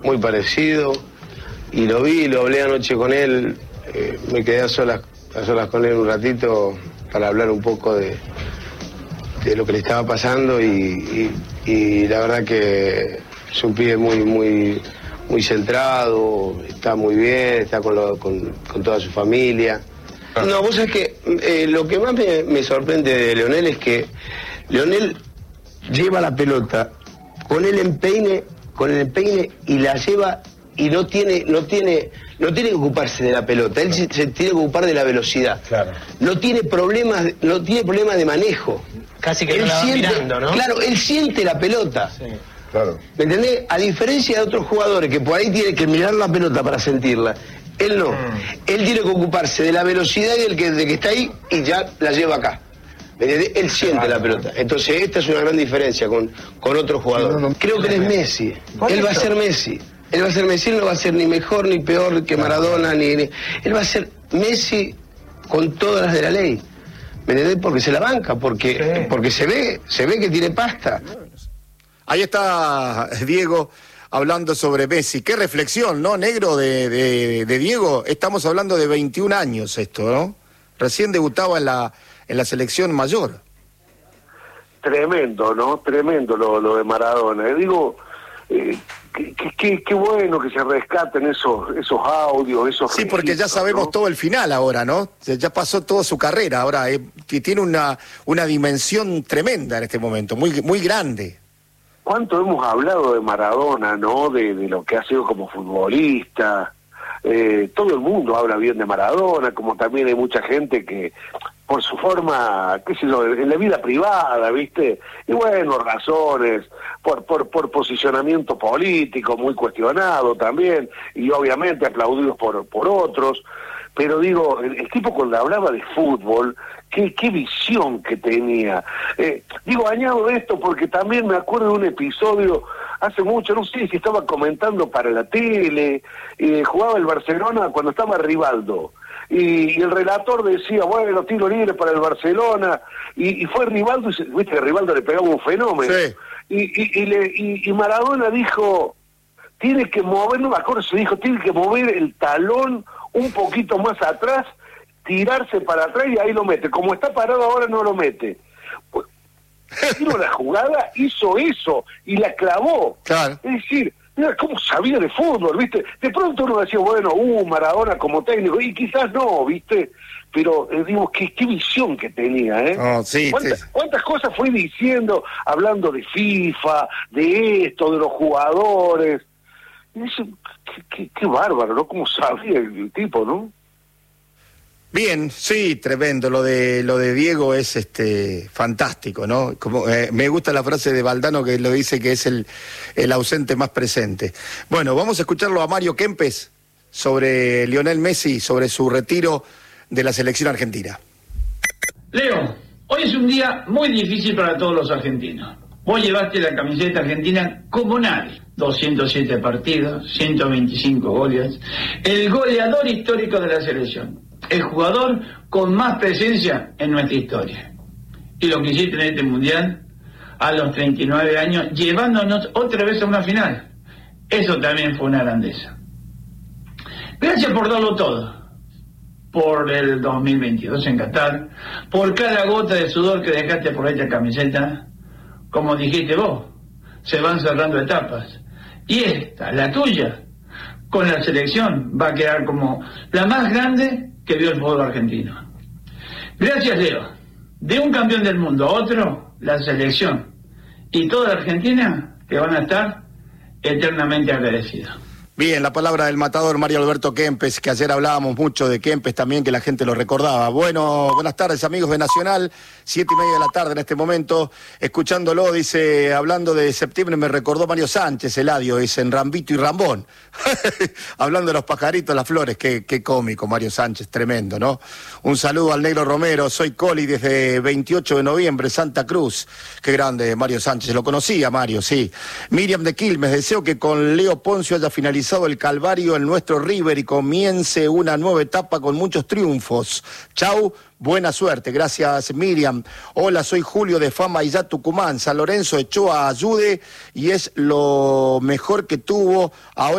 Muy parecido, y lo vi, lo hablé anoche con él, me quedé a solas con él un ratito para hablar un poco de lo que le estaba pasando y la verdad que es un pibe muy centrado, está muy bien, está con toda su familia. No, vos sabés que lo que más me sorprende de Leonel es que Leonel lleva la pelota con el empeine y la lleva y no tiene que ocuparse de la pelota, él se tiene que ocupar de la velocidad. Claro. No tiene problemas de manejo. Casi que él no la va mirando, ¿no? Claro, él siente la pelota. Sí. Claro. ¿Me entendés? A diferencia de otros jugadores que por ahí tienen que mirar la pelota para sentirla, él no. Él tiene que ocuparse de la velocidad de que está ahí y ya la lleva acá. ¿Me entendés? Él siente la pelota. Entonces esta es una gran diferencia con otro jugador. Creo que él es Messi. Él va a ser Messi. Él va a ser Messi, él no va a ser ni mejor ni peor que Maradona, él va a ser Messi con todas las de la ley. ¿Me entendés? Porque se la banca, porque se ve que tiene pasta. Ahí está Diego hablando sobre Messi. Qué reflexión, ¿no, negro, de Diego? Estamos hablando de 21 años esto, ¿no? Recién debutaba en la selección mayor. Tremendo, ¿no? Tremendo lo de Maradona. Digo, qué bueno que se rescaten esos audios, esos... Sí, porque ya sabemos, ¿no?, todo el final ahora, ¿no? Ya pasó toda su carrera, ahora tiene una dimensión tremenda en este momento, muy grande. ¿Cuánto hemos hablado de Maradona, no? De lo que ha sido como futbolista. Todo el mundo habla bien de Maradona, como también hay mucha gente que, por su forma, qué sé yo, en la vida privada, ¿viste? Y bueno, razones, por posicionamiento político muy cuestionado también, y obviamente aplaudidos por otros. Pero digo, el tipo cuando hablaba de fútbol, qué visión que tenía. Digo, añado esto porque también me acuerdo de un episodio hace mucho, no sé si estaba comentando para la tele, jugaba el Barcelona cuando estaba Rivaldo. Y el relator decía, bueno, tiro libre para el Barcelona, y fue Rivaldo, y viste que Rivaldo le pegaba un fenómeno. Sí. Y Maradona dijo, tiene que mover, no me acuerdo si dijo, tiene que mover el talón un poquito más atrás, tirarse para atrás y ahí lo mete. Como está parado ahora no lo mete. Pues, tiro la jugada, hizo eso y la clavó. Claro. Es decir, mira cómo sabía de fútbol, ¿viste? De pronto uno decía, bueno, Maradona como técnico, y quizás no, ¿viste? Pero digo, qué visión que tenía, ¿eh? Oh, sí, ¿Cuántas cosas fue diciendo, hablando de FIFA, de esto, de los jugadores? Y eso, qué bárbaro, ¿no? Cómo sabía el tipo, ¿no? Bien, sí, tremendo. Lo de Diego es fantástico, ¿no? Como me gusta la frase de Valdano que lo dice que es el ausente más presente. Bueno, vamos a escucharlo a Mario Kempes sobre Lionel Messi, sobre su retiro de la selección argentina. Leo, hoy es un día muy difícil para todos los argentinos. Vos llevaste la camiseta argentina como nadie. 207 partidos, 125 goles. El goleador histórico de la selección. El jugador con más presencia en nuestra historia. Y lo que hiciste en este mundial, a los 39 años, llevándonos otra vez a una final. Eso también fue una grandeza. Gracias por darlo todo. Por el 2022 en Qatar. Por cada gota de sudor que dejaste por esta camiseta. Como dijiste vos, se van cerrando etapas. Y esta, la tuya, con la selección, va a quedar como la más grande que vio el fútbol argentino. Gracias, Leo. De un campeón del mundo a otro, la selección y toda la Argentina que van a estar eternamente agradecidos. Bien, la palabra del matador Mario Alberto Kempes, que ayer hablábamos mucho de Kempes también, que la gente lo recordaba. Bueno, buenas tardes amigos de Nacional, 7:30 de la tarde en este momento, escuchándolo, dice, hablando de septiembre me recordó Mario Sánchez, Eladio, dice, en Rambito y Rambón, hablando de los pajaritos, las flores, qué cómico Mario Sánchez, tremendo, ¿no? Un saludo al Negro Romero, soy Coli desde 28 de noviembre, Santa Cruz, qué grande Mario Sánchez, lo conocía Mario, sí. Miriam de Quilmes, deseo que con Leo Poncio haya finalizado comenzado el calvario en nuestro River y comience una nueva etapa con muchos triunfos. Chau, buena suerte. Gracias, Miriam. Hola, soy Julio de Fama y ya Tucumán. San Lorenzo echó a Ayude y es lo mejor que tuvo. Ahora